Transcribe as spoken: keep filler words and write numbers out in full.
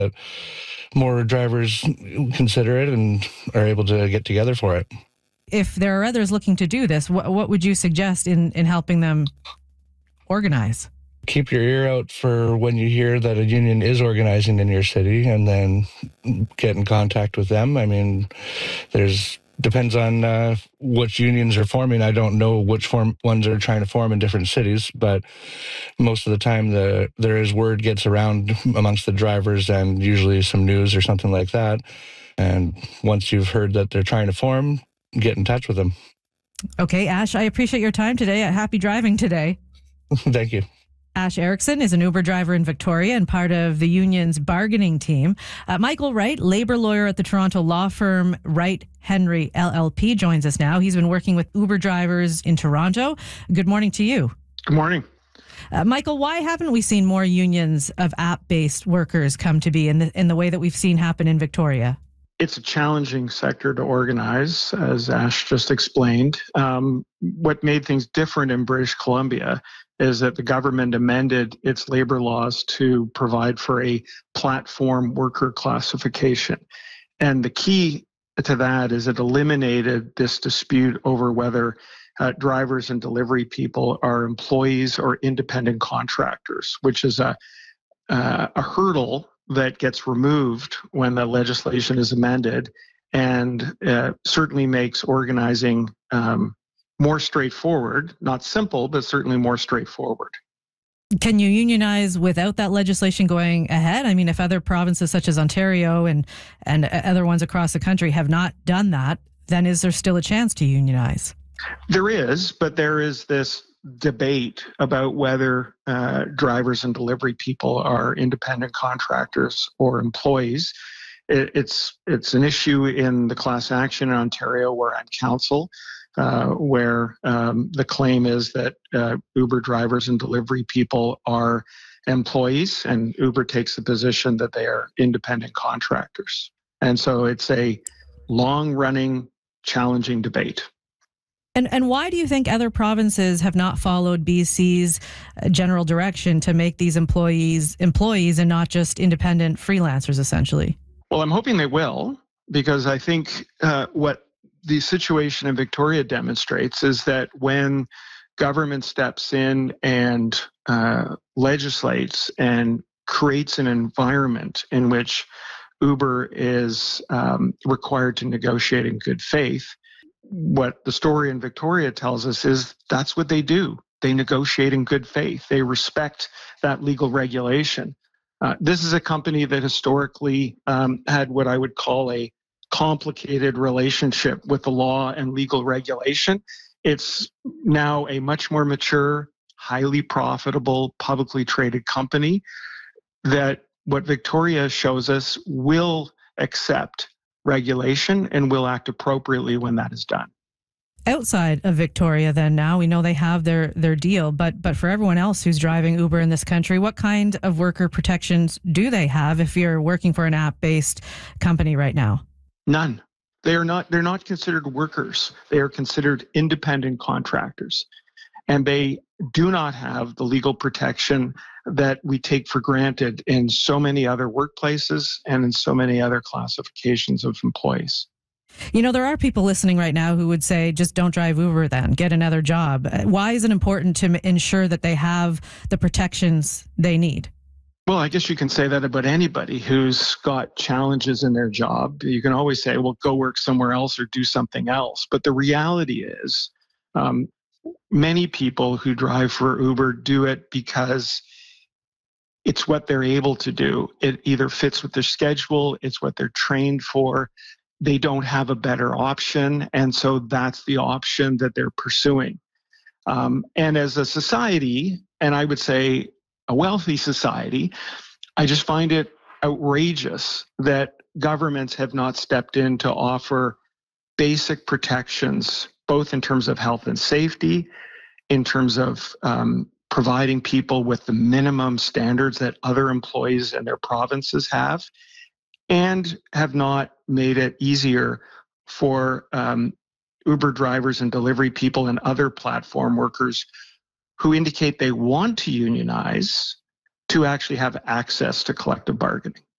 But more drivers consider it and are able to get together for it. If there are others looking to do this, what, what would you suggest in, in helping them organize? Keep your ear out for when you hear that a union is organizing in your city, and then get in contact with them. I mean, there's depends on uh, which unions are forming. I don't know which form ones are trying to form in different cities, but most of the time the there is word gets around amongst the drivers, and usually some news or something like that. And once you've heard that they're trying to form, get in touch with them. Okay, Ash, I appreciate your time today. Happy driving today. Thank you. Ash Erickson is an Uber driver in Victoria and part of the union's bargaining team. Uh, Michael Wright, labor lawyer at the Toronto law firm Wright Henry L L P, joins us now. He's been working with Uber drivers in Toronto. Good morning to you. Good morning. Uh, Michael, why haven't we seen more unions of app-based workers come to be in the, in the way that we've seen happen in Victoria? It's a challenging sector to organize, as Ash just explained. Um, what made things different in British Columbia is that the government amended its labor laws to provide for a platform worker classification. And the key to that is it eliminated this dispute over whether uh, drivers and delivery people are employees or independent contractors, which is a, uh, a hurdle that gets removed when the legislation is amended, and uh, certainly makes organizing um, more straightforward, not simple, but certainly more straightforward. Can you unionize without that legislation going ahead? I mean, if other provinces such as Ontario and, and other ones across the country have not done that, then is there still a chance to unionize? There is, but there is this debate about whether uh, drivers and delivery people are independent contractors or employees. It, it's it's an issue in the class action in Ontario. We're on council, uh, where um, the claim is that uh, Uber drivers and delivery people are employees, and Uber takes the position that they are independent contractors. And so it's a long-running, challenging debate. And and why do you think other provinces have not followed B C's general direction to make these employees employees and not just independent freelancers, essentially? Well, I'm hoping they will, because I think uh, what the situation in Victoria demonstrates is that when government steps in and uh, legislates and creates an environment in which Uber is um, required to negotiate in good faith, what the story in Victoria tells us is that's what they do. They negotiate in good faith. They respect that legal regulation. Uh, this is a company that historically um, had what I would call a complicated relationship with the law and legal regulation. It's now a much more mature, highly profitable, publicly traded company that what Victoria shows us will accept regulation and will act appropriately when that is done. Outside of Victoria, then, now we know they have their their deal, but but for everyone else who's driving Uber in this country, what kind of worker protections do they have if you're working for an app-based company right now? None. They are not. They're not considered workers. They are considered independent contractors, and they do not have the legal protection that we take for granted in so many other workplaces and in so many other classifications of employees. You know, there are people listening right now who would say, just don't drive Uber then, get another job. Why is it important to ensure that they have the protections they need? Well, I guess you can say that about anybody who's got challenges in their job. You can always say, well, go work somewhere else or do something else. But the reality is, um, many people who drive for Uber do it because it's what they're able to do. It either fits with their schedule, it's what they're trained for. They don't have a better option, and so that's the option that they're pursuing. Um, and as a society, and I would say a wealthy society, I just find it outrageous that governments have not stepped in to offer basic protections, both in terms of health and safety, in terms of um, providing people with the minimum standards that other employees in their provinces have, and have not made it easier for um, Uber drivers and delivery people and other platform workers who indicate they want to unionize to actually have access to collective bargaining.